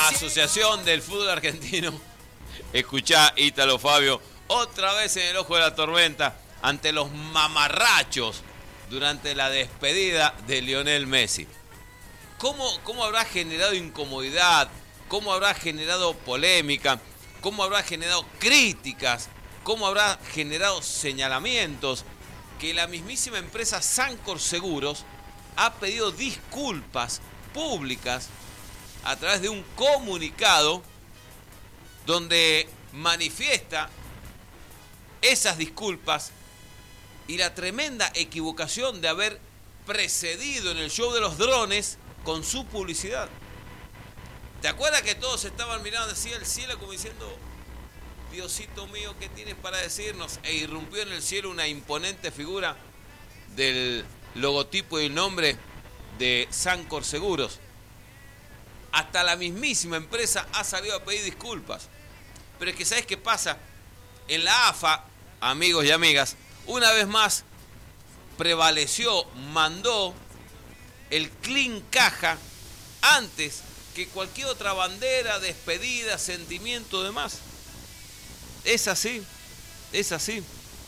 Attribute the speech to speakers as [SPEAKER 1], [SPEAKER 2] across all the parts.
[SPEAKER 1] Asociación del Fútbol Argentino. Escuchá, Ítalo Fabio, otra vez en el ojo de la tormenta ante los mamarrachos durante la despedida de Lionel Messi. ¿Cómo habrá generado incomodidad? ¿Cómo habrá generado polémica? ¿Cómo habrá generado críticas? ¿Cómo habrá generado señalamientos? Que la mismísima empresa Sancor Seguros ha pedido disculpas públicas a través de un comunicado donde manifiesta esas disculpas y la tremenda equivocación de haber precedido en el show de los drones con su publicidad. ¿Te acuerdas que todos estaban mirando hacia el cielo como diciendo, Diosito mío, ¿qué tienes para decirnos? E irrumpió en el cielo una imponente figura del logotipo y el nombre de Sancor Seguros. Hasta la mismísima empresa ha salido a pedir disculpas. Pero es que ¿sabes qué pasa? En la AFA, amigos y amigas, una vez más prevaleció, mandó el clean caja antes que cualquier otra bandera, despedida, sentimiento, demás. Es así, es así.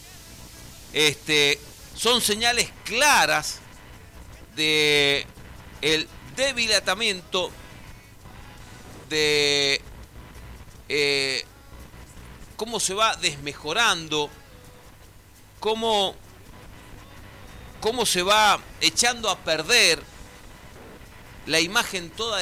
[SPEAKER 1] Son señales claras de el debilitamiento de cómo se va desmejorando, cómo se va echando a perder la imagen toda